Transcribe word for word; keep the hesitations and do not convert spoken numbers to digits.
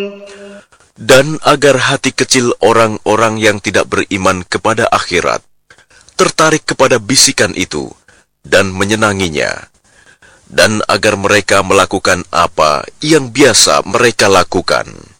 Dan agar hati kecil orang-orang yang tidak beriman kepada akhirat tertarik kepada bisikan itu dan menyenanginya, dan agar mereka melakukan apa yang biasa mereka lakukan.